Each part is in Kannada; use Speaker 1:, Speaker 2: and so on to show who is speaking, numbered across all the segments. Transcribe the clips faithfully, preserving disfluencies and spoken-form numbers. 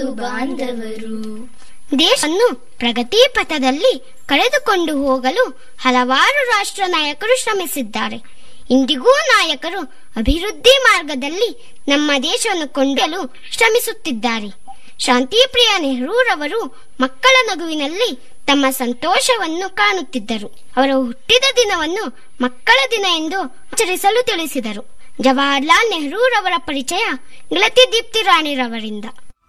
Speaker 1: ಬಾಂಧವರು.
Speaker 2: ದೇಶವನ್ನು ಪ್ರಗತಿ ಪಥದಲ್ಲಿ ಕಳೆದುಕೊಂಡು ಹೋಗಲು ಹಲವಾರು ರಾಷ್ಟ್ರ ನಾಯಕರು ಶ್ರಮಿಸಿದ್ದಾರೆ. ಇಂದಿಗೂ ನಾಯಕರು ಅಭಿವೃದ್ಧಿ ಮಾರ್ಗದಲ್ಲಿ ನಮ್ಮ ದೇಶವನ್ನು ಕೊಂಡೊಯ್ಯಲು ಶ್ರಮಿಸುತ್ತಿದ್ದಾರೆ. ಶಾಂತಿಪ್ರಿಯ ನೆಹರೂರವರು ಮಕ್ಕಳ ನಗುವಿನಲ್ಲಿ ತಮ್ಮ ಸಂತೋಷವನ್ನು ಕಾಣುತ್ತಿದ್ದರು. ಅವರ ಹುಟ್ಟಿದ ದಿನವನ್ನು ಮಕ್ಕಳ ದಿನ ಎಂದು ಆಚರಿಸಲು ತಿಳಿಸಿದರು. ಜವಾಹರ್ಲಾಲ್ ನೆಹರೂರವರ ಪರಿಚಯ ಗೆಳತಿ ದೀಪ್ತಿ ರಾಣಿರವರಿಂದ.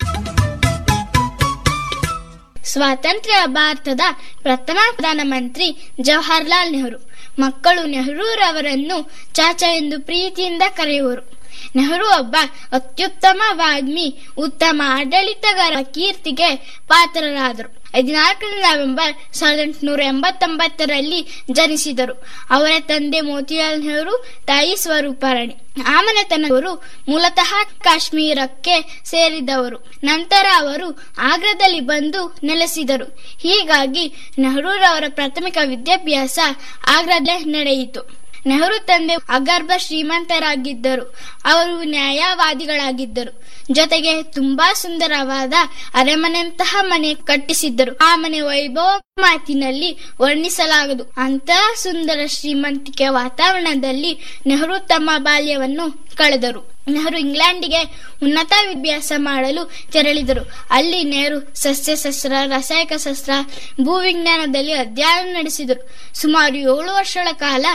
Speaker 1: ಸ್ವಾತಂತ್ರ್ಯ ಭಾರತದ ಪ್ರಥಮ ಪ್ರಧಾನಮಂತ್ರಿ ಜವಾಹರ್ಲಾಲ್ ನೆಹರು. ಮಕ್ಕಳು ನೆಹರೂರವರನ್ನು ಚಾಚಾ ಎಂದು ಪ್ರೀತಿಯಿಂದ ಕರೆಯುವರು. ನೆಹರು ಒಬ್ಬ ಅತ್ಯುತ್ತಮ ವಾಗ್ಮಿ, ಉತ್ತಮ ಆಡಳಿತಗಾರ ಕೀರ್ತಿಗೆ ಪಾತ್ರರಾದರು. ಹದಿನಾಲ್ಕನೇ ನವೆಂಬರ್ ಸಾವಿರದ ಎಂಟುನೂರ ಎಂಬತ್ತೊಂಬತ್ತರಲ್ಲಿ ಜನಿಸಿದರು. ಅವರ ತಂದೆ ಮೋತಿಲಾಲ್ ನೆಹರು, ತಾಯಿ ಸ್ವರೂಪರಾಣಿ. ಆ ಮನೆತನದವರು ಮೂಲತಃ ಕಾಶ್ಮೀರಕ್ಕೆ ಸೇರಿದವರು. ನಂತರ ಅವರು ಆಗ್ರಾದಲ್ಲಿ ಬಂದು ನೆಲೆಸಿದರು. ಹೀಗಾಗಿ ನೆಹರೂರವರ ಪ್ರಾಥಮಿಕ ವಿದ್ಯಾಭ್ಯಾಸ ಆಗ್ರಾದಲ್ಲೇ ನಡೆಯಿತು. ನೆಹರು ತಂದೆ ಅಗರ್ಭ ಶ್ರೀಮಂತರಾಗಿದ್ದರು. ಅವರು ನ್ಯಾಯವಾದಿಗಳಾಗಿದ್ದರು. ಜೊತೆಗೆ ತುಂಬಾ ಸುಂದರವಾದ ಅರಮನೆಯಂತಹ ಮನೆ ಕಟ್ಟಿಸಿದ್ದರು. ಆ ಮನೆ ವೈಭವ ಮಾತಿನಲ್ಲಿ ವರ್ಣಿಸಲಾಗದು. ಅಂತಹ ಸುಂದರ ಶ್ರೀಮಂತಿಕೆ ವಾತಾವರಣದಲ್ಲಿ ನೆಹರು ತಮ್ಮ ಬಾಲ್ಯವನ್ನು ಕಳೆದರು. ನೆಹರು ಇಂಗ್ಲೆಂಡಿಗೆ ಉನ್ನತ ವಿದ್ಯಾಭ್ಯಾಸ ಮಾಡಲು ತೆರಳಿದರು. ಅಲ್ಲಿ ನೆಹರು ಸಸ್ಯಶಾಸ್ತ್ರ, ರಾಸಾಯನಿಕ ಶಾಸ್ತ್ರ, ಭೂವಿಜ್ಞಾನದಲ್ಲಿ ಅಧ್ಯಯನ ನಡೆಸಿದರು. ಸುಮಾರು ಏಳು ವರ್ಷಗಳ ಕಾಲ